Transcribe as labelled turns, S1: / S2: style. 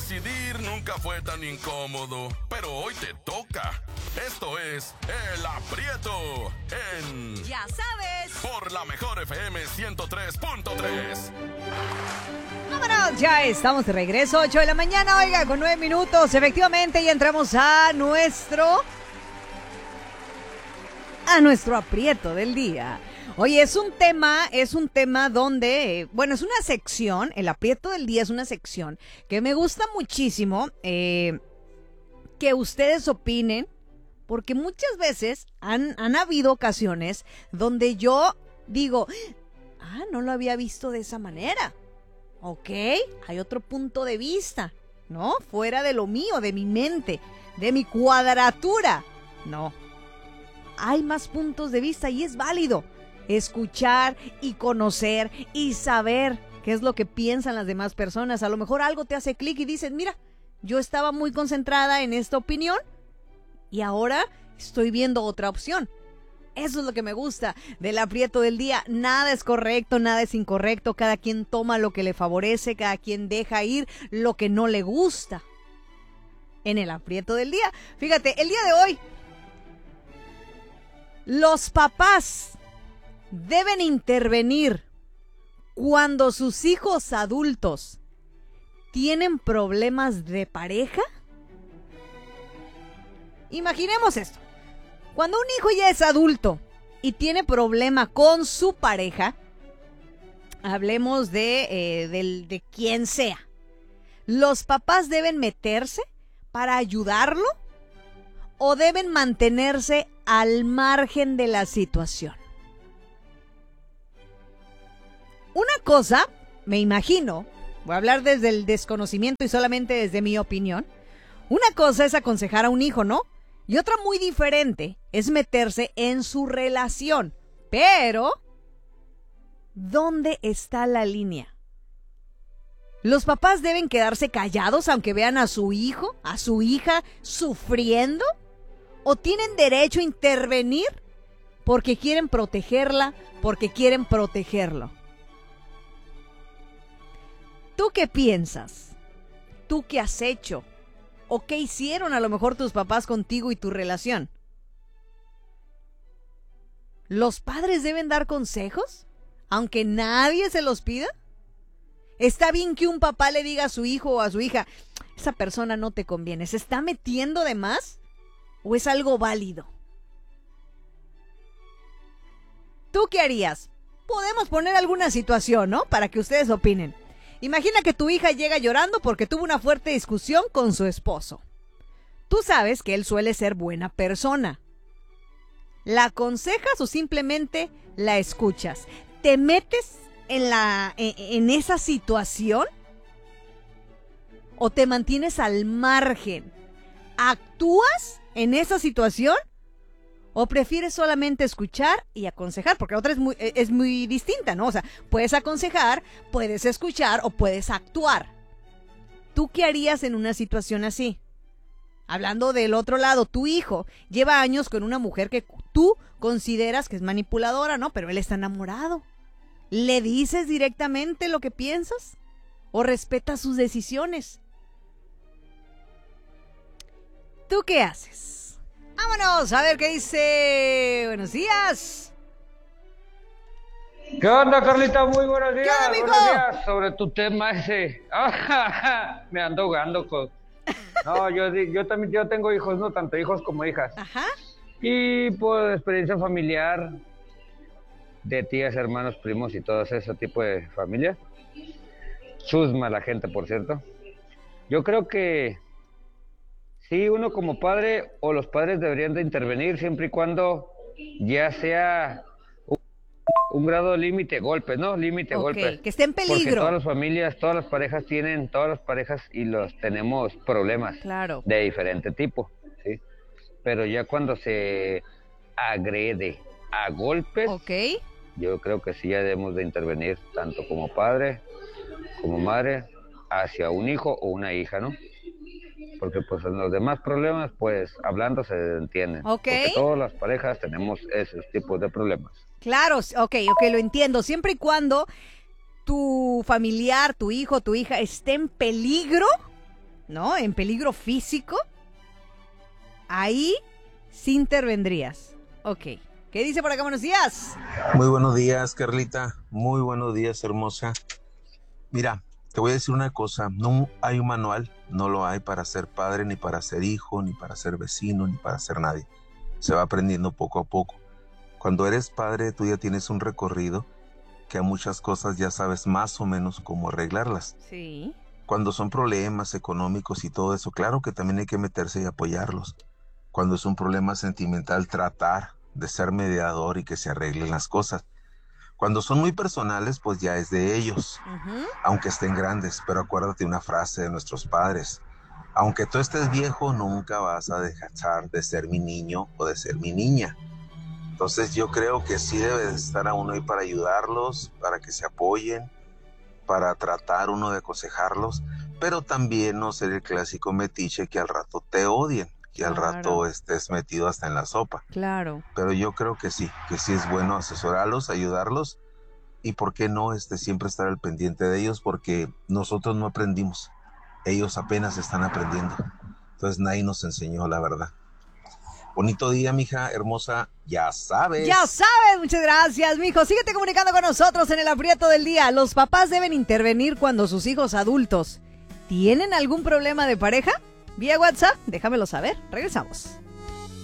S1: decidir nunca fue tan incómodo, pero hoy te toca. Esto es El Aprieto en...
S2: Ya sabes.
S1: Por la mejor FM 103.3.
S2: Vámonos, ya estamos de regreso, 8 de la mañana, oiga, con 9 minutos, efectivamente, y entramos a nuestro aprieto del día. Oye, es un tema donde, bueno, es una sección, el aprieto del día es una sección que me gusta muchísimo, que ustedes opinen, porque muchas veces han habido ocasiones donde yo digo, no lo había visto de esa manera. Ok, hay otro punto de vista, ¿no? Fuera de lo mío, de mi mente, de mi cuadratura. No, hay más puntos de vista y es válido escuchar y conocer y saber qué es lo que piensan las demás personas. A lo mejor algo te hace clic y dices, mira, yo estaba muy concentrada en esta opinión y ahora estoy viendo otra opción. Eso es lo que me gusta del aprieto del día. Nada es correcto, nada es incorrecto. Cada quien toma lo que le favorece, cada quien deja ir lo que no le gusta. En el aprieto del día. Fíjate, el día de hoy, los papás deben intervenir cuando sus hijos adultos tienen problemas de pareja. Imaginemos esto. Cuando un hijo ya es adulto y tiene problema con su pareja, hablemos de quien sea, ¿los papás deben meterse para ayudarlo o deben mantenerse al margen de la situación? Una cosa, me imagino, voy a hablar desde el desconocimiento y solamente desde mi opinión, una cosa es aconsejar a un hijo, ¿no? Y otra muy diferente es meterse en su relación. Pero, ¿dónde está la línea? ¿Los papás deben quedarse callados aunque vean a su hijo, a su hija sufriendo? ¿O tienen derecho a intervenir porque quieren protegerla, porque quieren protegerlo? ¿Tú qué piensas? ¿Tú qué has hecho? ¿O qué hicieron a lo mejor tus papás contigo y tu relación? ¿Los padres deben dar consejos, aunque nadie se los pida? ¿Está bien que un papá le diga a su hijo o a su hija, esa persona no te conviene, se está metiendo de más? ¿O es algo válido? ¿Tú qué harías? Podemos poner alguna situación, ¿no? Para que ustedes opinen. Imagina que tu hija llega llorando porque tuvo una fuerte discusión con su esposo. Tú sabes que él suele ser buena persona. ¿La aconsejas o simplemente la escuchas? ¿Te metes en esa situación? ¿O te mantienes al margen? ¿Actúas en esa situación? ¿O prefieres solamente escuchar y aconsejar? Porque la otra es muy distinta, ¿no? O sea, puedes aconsejar, puedes escuchar o puedes actuar. ¿Tú qué harías en una situación así? Hablando del otro lado, tu hijo lleva años con una mujer que tú consideras que es manipuladora, ¿no? Pero él está enamorado. ¿Le dices directamente lo que piensas? ¿O respetas sus decisiones? ¿Tú qué haces? Vámonos a ver qué dice. Buenos días.
S3: ¿Qué onda, Carlita? Muy buenos días.
S2: ¿Qué onda, mijo?
S3: Buenos días. Sobre tu tema ese. Me ando ahogando con... No, yo también tengo hijos, ¿no? Tanto hijos como hijas.
S2: Ajá.
S3: Y por experiencia familiar de tías, hermanos, primos y todo ese tipo de familia. Chusma la gente, por cierto. Yo creo que sí, uno como padre o los padres deberían de intervenir siempre y cuando ya sea un grado límite golpes, ¿no? Límite golpes.
S2: Que esté en peligro.
S3: Porque todas las familias, todas las parejas y los tenemos problemas.
S2: Claro.
S3: De diferente tipo, ¿sí? Pero ya cuando se agrede a golpes, yo creo que sí ya debemos de intervenir, tanto como padre, como madre, hacia un hijo o una hija, ¿no? Porque pues en los demás problemas, pues hablando se entienden. Porque todas las parejas tenemos esos tipos de problemas.
S2: Claro, lo entiendo. Siempre y cuando tu familiar, tu hijo, tu hija esté en peligro, ¿no? En peligro físico, ahí sí intervendrías. Ok. ¿Qué dice por acá? Buenos días.
S4: Muy buenos días, Carlita. Muy buenos días, hermosa. Mira, te voy a decir una cosa. No hay un manual, no lo hay para ser padre, ni para ser hijo, ni para ser vecino, ni para ser nadie. Se va aprendiendo poco a poco. Cuando eres padre, tú ya tienes un recorrido que a muchas cosas ya sabes más o menos cómo arreglarlas.
S2: Sí.
S4: Cuando son problemas económicos y todo eso, claro que también hay que meterse y apoyarlos. Cuando es un problema sentimental, tratar de ser mediador y que se arreglen las cosas. Cuando son muy personales, pues ya es de ellos, aunque estén grandes. Pero acuérdate una frase de nuestros padres: aunque tú estés viejo, nunca vas a dejar de ser mi niño o de ser mi niña. Entonces yo creo que sí debe de estar a uno ahí para ayudarlos, para que se apoyen, para tratar uno de aconsejarlos, pero también no ser el clásico metiche que al rato te odien, que al rato estés metido hasta en la sopa.
S2: Claro.
S4: Pero yo creo que sí es bueno asesorarlos, ayudarlos, y por qué no siempre estar al pendiente de ellos, porque nosotros no aprendimos, ellos apenas están aprendiendo. Entonces nadie nos enseñó la verdad. Bonito día, mija hermosa, ya sabes.
S2: Ya sabes, muchas gracias, mijo. Síguete comunicando con nosotros en el aprieto del día. Los papás deben intervenir cuando sus hijos adultos tienen algún problema de pareja. Vía WhatsApp, déjamelo saber. Regresamos.